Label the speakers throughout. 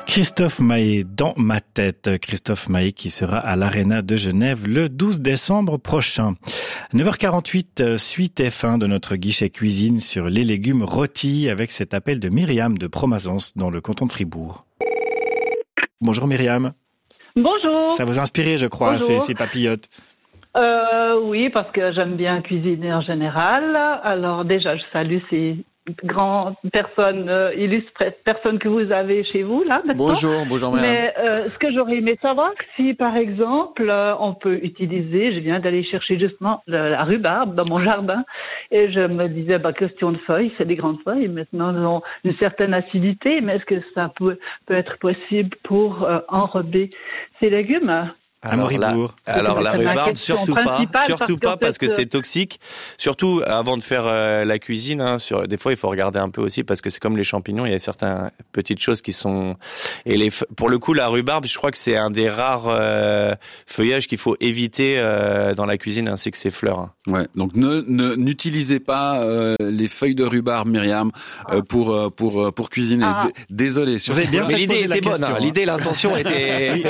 Speaker 1: Christophe Maé dans ma tête. Christophe Maé qui sera à l'Arena de Genève le 12 décembre prochain. 9h48, suite F1 de notre guichet cuisine sur les légumes rôtis avec cet appel de Myriam de Promazance dans le canton de Fribourg. Bonjour Myriam.
Speaker 2: Bonjour.
Speaker 1: Ça vous a inspiré, je crois, ces papillotes.
Speaker 2: Oui, parce que j'aime bien cuisiner en général. Alors déjà, je salue ces grandes personnes, illustres personnes que vous avez chez vous, là, maintenant.
Speaker 3: Bonjour madame.
Speaker 2: Mais ce que j'aurais aimé savoir, si par exemple, on peut utiliser, je viens d'aller chercher justement la rhubarbe dans mon jardin, et je me disais, question de feuilles, c'est des grandes feuilles, maintenant elles ont une certaine acidité, mais est-ce que ça peut être possible pour enrober ces légumes?
Speaker 3: Alors la rhubarbe, surtout pas parce que c'est toxique. Surtout avant de faire la cuisine, des fois il faut regarder un peu aussi parce que c'est comme les champignons, il y a certaines petites choses qui sont pour le coup la rhubarbe, je crois que c'est un des rares feuillages qu'il faut éviter dans la cuisine ainsi que ses fleurs.
Speaker 4: Ouais, donc n'utilisez pas les feuilles de rhubarbe, Myriam, pour cuisiner. Désolé.
Speaker 3: Vous avez bien fait. Mais l'idée était bonne. L'idée, l'intention était.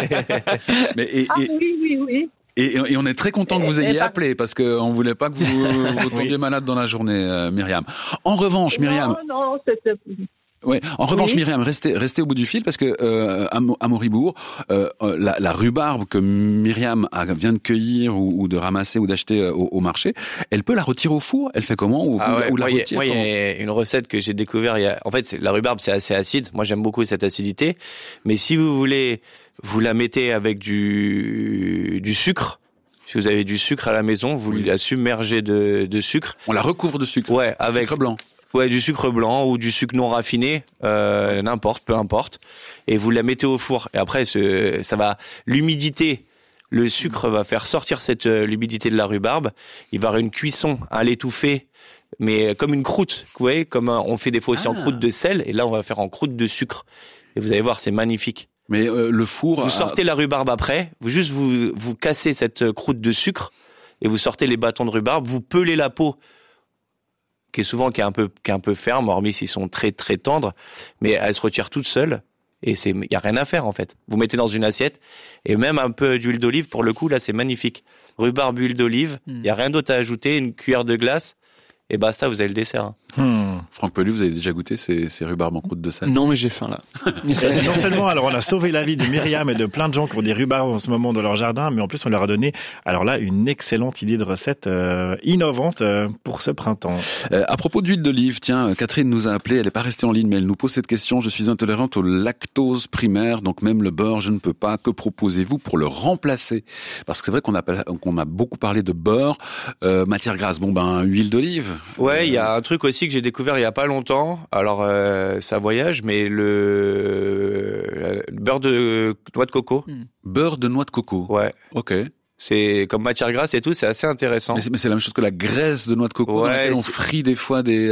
Speaker 2: Oui.
Speaker 4: Et on est très content que vous ayez appelé parce que on voulait pas que vous tombiez malade dans la journée, Myriam. En revanche, Myriam.
Speaker 2: Non, c'était.
Speaker 4: Ouais. En revanche, Myriam, restez au bout du fil parce que à Moribourg, la rhubarbe que Myriam vient de cueillir ou de ramasser ou d'acheter au marché, elle peut la retirer au four. Elle fait comment ou la retire?
Speaker 3: Moi, il y a une recette que j'ai découvert. En fait, la rhubarbe c'est assez acide. Moi, j'aime beaucoup cette acidité. Mais si vous voulez, vous la mettez avec du sucre. Si vous avez du sucre à la maison, vous la submergez de sucre.
Speaker 4: On la recouvre de sucre.
Speaker 3: Ouais, avec
Speaker 4: sucre blanc.
Speaker 3: Ouais, du sucre blanc ou du sucre non raffiné, peu importe. Et vous la mettez au four. Et après, ça va, l'humidité, le sucre va faire sortir l'humidité de la rhubarbe. Il va y avoir une cuisson à l'étouffer, mais comme une croûte. Vous voyez, comme on fait des fois aussi en croûte de sel. Et là, on va faire en croûte de sucre. Et vous allez voir, c'est magnifique.
Speaker 4: Mais le four.
Speaker 3: Vous sortez la rhubarbe après. Vous cassez cette croûte de sucre et vous sortez les bâtons de rhubarbe. Vous pelez la peau. Qui est un peu ferme, hormis s'ils sont très très tendres, mais elle se retire toute seule et il y a rien à faire en fait. Vous mettez dans une assiette et même un peu d'huile d'olive pour le coup là c'est magnifique. Rhubarbe, huile d'olive, il y a rien d'autre à ajouter, une cuillère de glace et basta, vous avez le dessert.
Speaker 4: Franck Pellu, vous avez déjà goûté ces rhubarbes en croûte de sel?
Speaker 5: Non, mais j'ai faim là.
Speaker 1: Non seulement, alors on a sauvé la vie de Myriam et de plein de gens qui ont des rhubarbes en ce moment dans leur jardin, mais en plus on leur a donné, alors là, une excellente idée de recette innovante pour ce printemps.
Speaker 4: À propos d'huile d'olive, tiens, Catherine nous a appelé, elle n'est pas restée en ligne, mais elle nous pose cette question. Je suis intolérante au lactose primaire, donc même le beurre, je ne peux pas. Que proposez-vous pour le remplacer? Parce que c'est vrai qu'on a beaucoup parlé de beurre, matière grasse. Huile d'olive.
Speaker 3: Ouais, il y a un truc aussi que j'ai découvert il y a pas longtemps. Alors ça voyage, mais le beurre de noix de coco.
Speaker 4: Beurre de noix de coco.
Speaker 3: Ouais.
Speaker 4: Ok.
Speaker 3: C'est comme matière grasse et tout, c'est assez intéressant.
Speaker 4: Mais c'est la même chose que la graisse de noix de coco, dans laquelle on frit des fois des.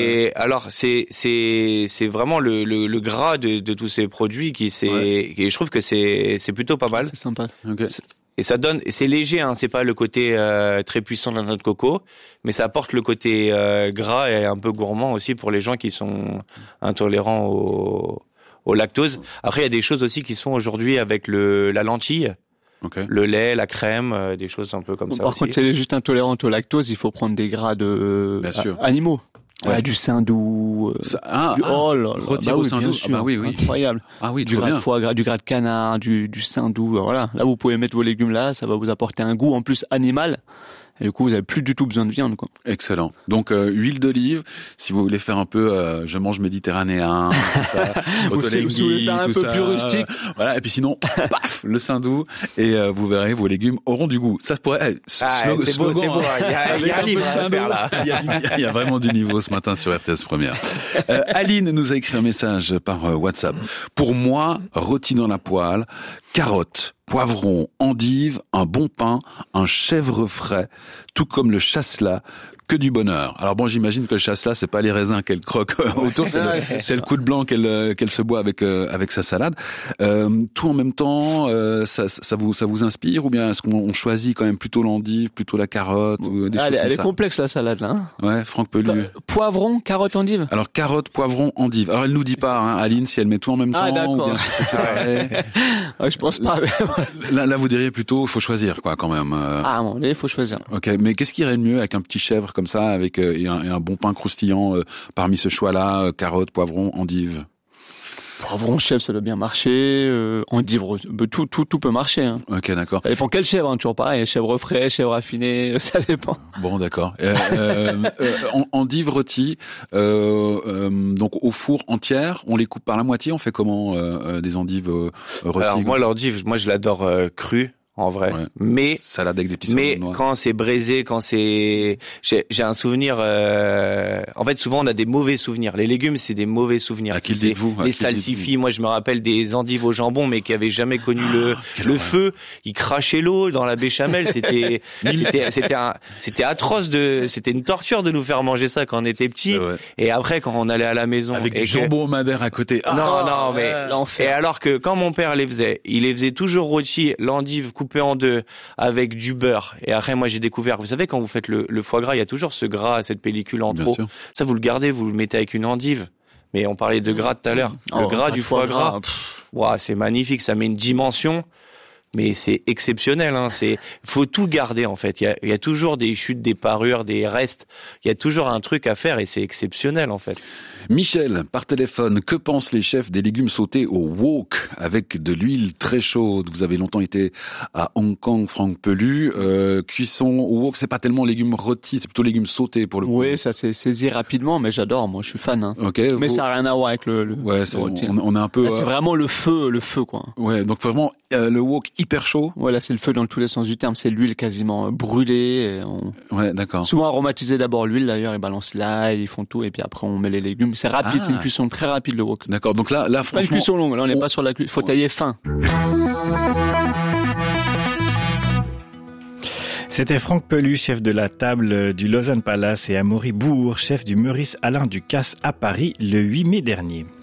Speaker 3: C'est vraiment le gras de tous ces produits et je trouve que c'est plutôt pas mal.
Speaker 5: C'est sympa.
Speaker 4: Okay.
Speaker 3: Et ça donne, c'est léger, c'est pas le côté très puissant de la noix de coco, mais ça apporte le côté gras et un peu gourmand aussi pour les gens qui sont intolérants au lactose. Après, il y a des choses aussi qui sont aujourd'hui avec la lentille, le lait, la crème, des choses un peu comme ça.
Speaker 5: Par contre, si elle est juste intolérante au lactose, il faut prendre des gras animaux. Ouais. Du saindoux,
Speaker 4: rôtir au saindoux. Oui.
Speaker 5: Incroyable.
Speaker 4: Ah oui,
Speaker 5: du gras de foie gras, du gras de canard, du saindoux, voilà. Là, vous pouvez mettre vos légumes là, ça va vous apporter un goût en plus animal. Et du coup, vous avez plus du tout besoin de viande, quoi.
Speaker 4: Excellent. Donc, huile d'olive, si vous voulez faire un peu, je mange méditerranéen, tout ça,
Speaker 5: vous voulez faire un peu plus rustique.
Speaker 4: Voilà. Et puis sinon, paf, le saindoux, et vous verrez, vos légumes auront du goût. Ça pourrait,
Speaker 3: c'est beau. Il y a un livre à faire, là.
Speaker 4: Il y a vraiment du niveau ce matin sur RTS Première. Aline nous a écrit un message par WhatsApp. Pour moi, rôti dans la poêle, carottes, poivrons, endives, un bon pain, un chèvre frais, tout comme le chasselas, que du bonheur. Alors bon, j'imagine que le chasse-là, c'est pas les raisins qu'elle croque autour, c'est le coup de blanc qu'elle se boit avec sa salade. Tout en même temps, ça vous inspire, ou bien est-ce qu'on choisit quand même plutôt l'endive, plutôt la carotte, ou des choses comme ça?
Speaker 5: Elle est complexe la salade là. Hein.
Speaker 4: Ouais, Franck Pelu.
Speaker 5: Poivron, carotte, endive.
Speaker 4: Alors carotte, poivron, endive. Alors elle nous dit pas, hein, Aline, si elle met tout en même temps, ou bien si c'est séparé.
Speaker 5: Ouais, je pense pas.
Speaker 4: Là, vous diriez plutôt, faut choisir quoi quand même.
Speaker 5: Ah bon, il faut choisir.
Speaker 4: Ok, mais qu'est-ce qui irait le mieux avec un petit chèvre comme ça, avec et un bon pain croustillant parmi ce choix-là, carotte, poivron, endive?
Speaker 5: Poivron, chèvre, ça doit bien marcher. Endive, tout peut marcher. Hein.
Speaker 4: Ok, d'accord.
Speaker 5: Ça dépend quelle chèvre, hein, toujours pareil. Chèvre frais, chèvre affiné, ça dépend.
Speaker 4: Bon, d'accord. Endive rôtie, donc au four entière, on les coupe par la moitié. On fait comment des endives rôties?
Speaker 3: Alors moi, l'endive, je l'adore crue. En vrai,
Speaker 4: ouais.
Speaker 3: Mais
Speaker 4: salade avec des petits
Speaker 3: quand c'est braisé, j'ai un souvenir. En fait, souvent on a des mauvais souvenirs. Les légumes, c'est des mauvais souvenirs.
Speaker 4: À qui dites-vous?
Speaker 3: Les salsifis. Moi, je me rappelle des endives au jambon, mais qui avaient jamais connu le feu. Ils crachaient l'eau dans la béchamel. C'était atroce c'était une torture de nous faire manger ça quand on était petits. Et après, quand on allait à la maison
Speaker 4: avec du jambon au madère à côté.
Speaker 3: Non, mais l'enfer. Et alors que quand mon père il les faisait toujours rôtis, l'endive coupée en deux avec du beurre. Et après, moi, j'ai découvert, vous savez, quand vous faites le foie gras, il y a toujours ce gras, cette pellicule en trop. Ça, vous le gardez, vous le mettez avec une endive. Mais on parlait de gras tout à l'heure. Le gras du foie gras. Wow, c'est magnifique. Ça met une dimension. Mais c'est exceptionnel, hein. Faut tout garder, en fait. Il y a toujours des chutes, des parures, des restes. Il y a toujours un truc à faire et c'est exceptionnel, en fait.
Speaker 4: Michel, par téléphone, que pensent les chefs des légumes sautés au wok avec de l'huile très chaude? Vous avez longtemps été à Hong Kong, Franck Pelu. Cuisson au wok, c'est pas tellement légumes rôtis, c'est plutôt légumes sautés pour le coup.
Speaker 5: Oui, ça s'est saisi rapidement, mais j'adore. Moi, je suis fan. Hein.
Speaker 4: Okay,
Speaker 5: mais ça a rien à voir avec le
Speaker 4: ouais, on est un peu.
Speaker 5: Là, c'est vraiment le feu, quoi.
Speaker 4: Ouais, donc vraiment le wok hyper chaud.
Speaker 5: Ouais, là, c'est le feu dans tous les sens du terme. C'est l'huile quasiment brûlée.
Speaker 4: Ouais, d'accord.
Speaker 5: Souvent aromatisé d'abord l'huile, d'ailleurs. Ils balancent l'ail, ils font tout, et puis après on met les légumes. C'est rapide, c'est une cuisson très rapide le wok.
Speaker 4: D'accord. Donc là, franchement.
Speaker 5: Pas une cuisson longue. Là, on n'est pas sur la cuisson. Faut tailler fin.
Speaker 1: C'était Franck Pelu, chef de la table du Lausanne Palace, et Amaury Bourg, chef du Meurice Alain Ducasse à Paris le 8 mai dernier.